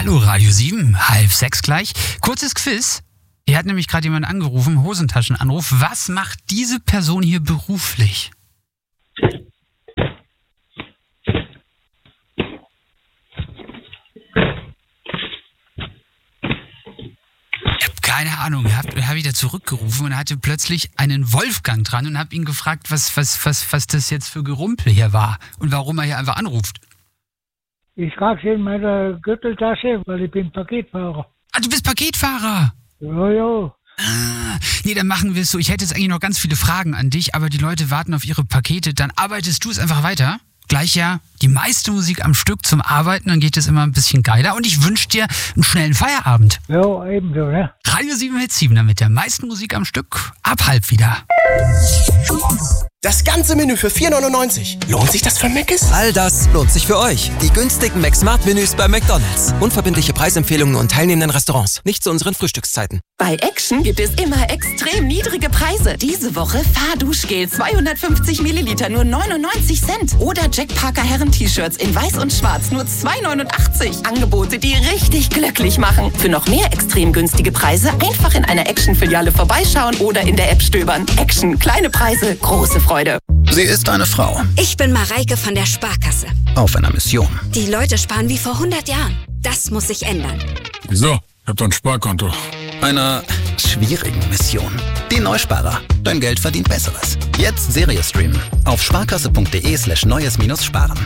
Hallo Radio 7, 5:30 gleich. Kurzes Quiz. Hier hat nämlich gerade jemand angerufen, Hosentaschenanruf. Was macht diese Person hier beruflich? Ich habe keine Ahnung. Ich habe wieder zurückgerufen und hatte plötzlich einen Wolfgang dran und habe ihn gefragt, was das jetzt für Gerumpel hier war und warum er hier einfach anruft. Ich trage sie in meiner Gürteltasche, weil ich bin Paketfahrer. Ah, du bist Paketfahrer? Ja. Nee, dann machen wir es so. Ich hätte jetzt eigentlich noch ganz viele Fragen an dich, aber die Leute warten auf ihre Pakete. Dann arbeitest du es einfach weiter. Gleich ja die meiste Musik am Stück zum Arbeiten, dann geht es immer ein bisschen geiler. Und ich wünsche dir einen schnellen Feierabend. Ja, ebenso, ne? Radio 7 mit 7, mit der meisten Musik am Stück. Ab halb wieder. Das ganze Menü für 4,99. Lohnt sich das für Mc's? All das lohnt sich für euch. Die günstigen McSmart-Menüs bei McDonald's. Unverbindliche Preisempfehlungen und teilnehmenden Restaurants. Nicht zu unseren Frühstückszeiten. Bei Action gibt es immer extrem niedrige Preise. Diese Woche Fahrduschgel 250 Milliliter nur 99 Cent. Oder Jack Parker Herren-T-Shirts in weiß und schwarz nur 2,89. Angebote, die richtig glücklich machen. Für noch mehr extrem günstige Preise einfach in einer Action-Filiale vorbeischauen oder in der App stöbern. Action, kleine Preise, große Freude. Sie ist eine Frau. Ich bin Mareike von der Sparkasse. Auf einer Mission. Die Leute sparen wie vor 100 Jahren. Das muss sich ändern. Wieso? Ich hab doch ein Sparkonto. Einer schwierigen Mission. Die Neusparer. Dein Geld verdient Besseres. Jetzt Serie streamen. Auf sparkasse.de/neues-sparen.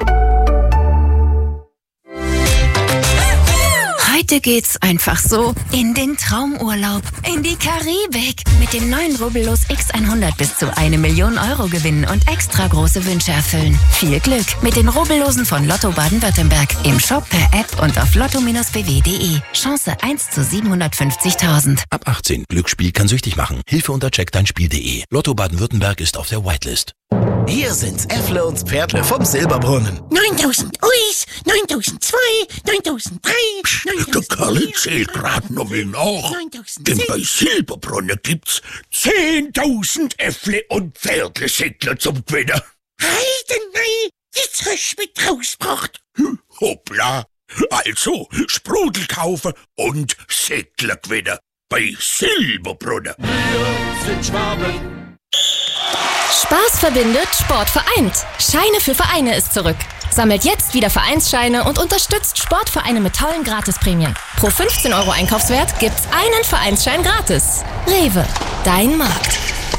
Heute geht's einfach so in den Traumurlaub, in die Karibik. Mit den neuen Rubbellos X100 bis zu 1 Million Euro gewinnen und extra große Wünsche erfüllen. Viel Glück mit den Rubbellosen von Lotto Baden-Württemberg. Im Shop, per App und auf lotto-bw.de. Chance 1 zu 750.000. Ab 18. Glücksspiel kann süchtig machen. Hilfe unter checkdeinspiel.de. Lotto Baden-Württemberg ist auf der Whitelist. Hier sind's Äffle und Pferdle vom Silberbrunnen. 9000 Uis, 9002, 9003, Der Kerl zählt grad noch mal nach. 9006. Denn bei Silberbrunnen gibt's 10.000 Äffle und Pferdle-Säckler zum Gewinnen. Heidenei, jetzt hast du mich rausgebracht. Hoppla. Also, Sprudel kaufen und Säckler gewinnen. Bei Silberbrunnen. Wir sind Schwaben. Spaß verbindet, Sport vereint. Scheine für Vereine ist zurück. Sammelt jetzt wieder Vereinsscheine und unterstützt Sportvereine mit tollen Gratisprämien. Pro 15 Euro Einkaufswert gibt's einen Vereinsschein gratis. Rewe, dein Markt.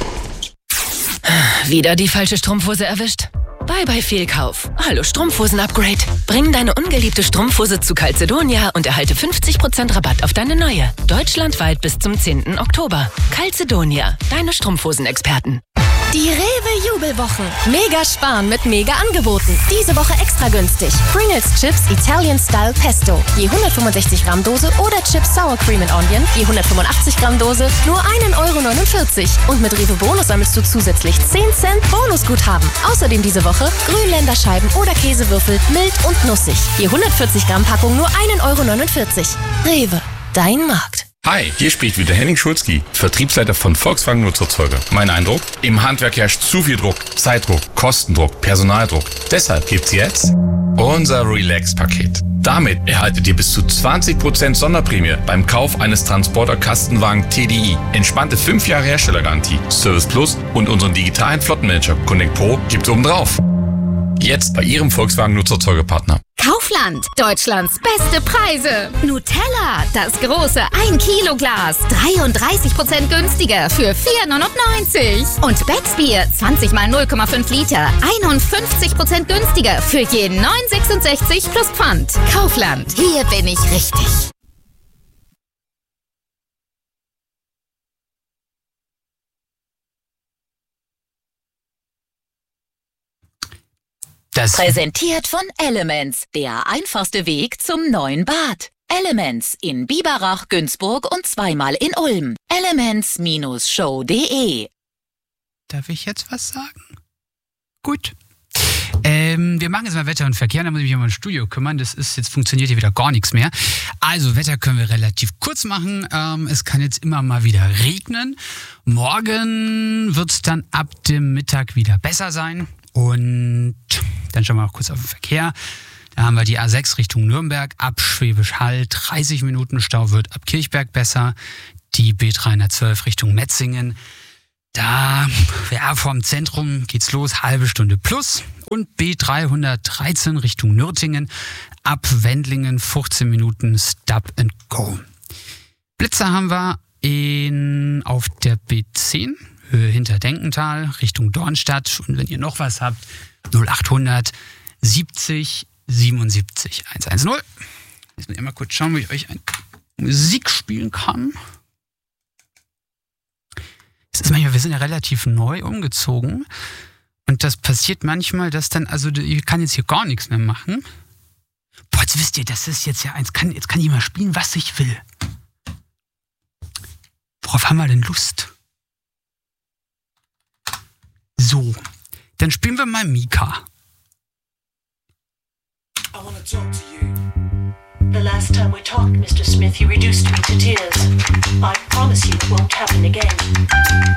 Wieder die falsche Strumpfhose erwischt? Bye Fehlkauf. Hallo Strumpfhosen-Upgrade. Bring deine ungeliebte Strumpfhose zu Calzedonia und erhalte 50% Rabatt auf deine neue. Deutschlandweit bis zum 10. Oktober. Calzedonia, deine Strumpfhosen-Experten. Die Rewe-Jubelwochen. Mega sparen mit Mega-Angeboten. Diese Woche extra günstig. Pringles Chips Italian Style Pesto. Je 165 Gramm Dose oder Chips Sour Cream and Onion. Je 185 Gramm Dose. Nur 1,49 €. Und mit Rewe Bonus sammelst du zusätzlich 10 Cent Bonusguthaben. Außerdem diese Woche Grünländerscheiben oder Käsewürfel. Mild und nussig. Je 140 Gramm Packung nur 1,49 €. Rewe. Dein Markt. Hi, hier spricht wieder Henning Schulzki, Vertriebsleiter von Volkswagen Nutzerzeuger. Mein Eindruck? Im Handwerk herrscht zu viel Druck, Zeitdruck, Kostendruck, Personaldruck. Deshalb gibt's jetzt unser Relax-Paket. Damit erhaltet ihr bis zu 20% Sonderprämie beim Kauf eines Transporter-Kastenwagen TDI. Entspannte 5 Jahre Herstellergarantie, Service Plus und unseren digitalen Flottenmanager Connect Pro gibt's obendrauf. Jetzt bei Ihrem Volkswagen Nutzerzeugerpartner. Kaufland, Deutschlands beste Preise. Nutella, das große 1-Kilo-Glas, 33% günstiger für 4,99 €. Und Becksbier, 20 mal 0,5 Liter, 51% günstiger für jeden 9,66 plus Pfand. Kaufland, hier bin ich richtig. Präsentiert von Elements, der einfachste Weg zum neuen Bad. Elements in Biberach, Günzburg und zweimal in Ulm. Elements-show.de. Darf ich jetzt was sagen? Gut. Wir machen jetzt mal Wetter und Verkehr, dann muss ich mich um ein Studio kümmern. Jetzt funktioniert hier wieder gar nichts mehr. Also Wetter können wir relativ kurz machen. Es kann jetzt immer mal wieder regnen. Morgen wird es dann ab dem Mittag wieder besser sein. Und dann schauen wir auch kurz auf den Verkehr. Da haben wir die A6 Richtung Nürnberg, ab Schwäbisch Hall 30 Minuten Stau, wird ab Kirchberg besser. Die B312 Richtung Metzingen, da vom Zentrum geht's los, halbe Stunde plus. Und B313 Richtung Nürtingen, ab Wendlingen 15 Minuten Stop and Go. Blitzer haben wir auf der B10, Höhe hinter Denkental, Richtung Dornstadt. Und wenn ihr noch was habt, 0800 70 77 110. Jetzt muss ich mal kurz schauen, wie ich euch eine Musik spielen kann. Es ist manchmal, wir sind ja relativ neu umgezogen. Und das passiert manchmal, dass dann, also ich kann jetzt hier gar nichts mehr machen. Boah, jetzt wisst ihr, das ist jetzt ja eins, jetzt kann ich mal spielen, was ich will. Worauf haben wir denn Lust? So, dann spielen wir mal Mika. I wanna talk to you. The last time we talked, Mr. Smith, you reduced me to tears. I promise you it won't happen again.